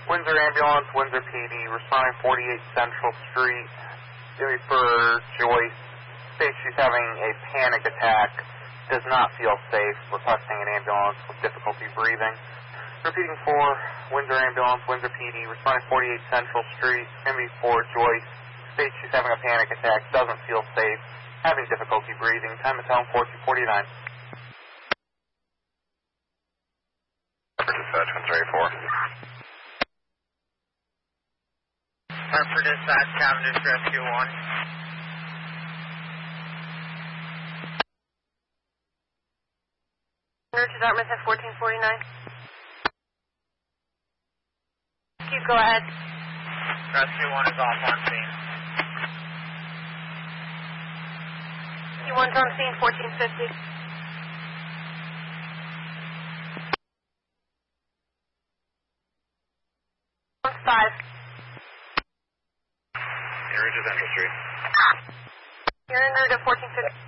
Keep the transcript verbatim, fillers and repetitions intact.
Windsor Ambulance, Windsor P D, responding forty-eight Central Street. Going to be for Joyce. States she's having a panic attack. Does not feel safe. Requesting an ambulance with difficulty breathing. Repeating for Windsor Ambulance, Windsor P D, responding forty-eight Central Street. Going to be for Joyce. States she's having a panic attack. Doesn't feel safe. Having difficulty breathing. Time of tone fourteen forty-nine. Dispatch one three four. Hartford Dispatch, Cavendish Rescue one. Nurse Dartmouth at fourteen forty-nine. You go ahead. Rescue one is off on scene. You one's on scene, fourteen fifty. Five. You're into Central Street. You're in route at fourteen fifty.